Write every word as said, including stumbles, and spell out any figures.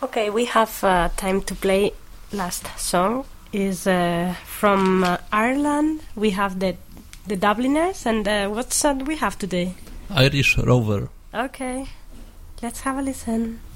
Okay, we have uh, time to play last song. Is uh, from uh, Ireland. We have the the Dubliners, and uh, what song we have today? Irish Rover. Okay, let's have a listen.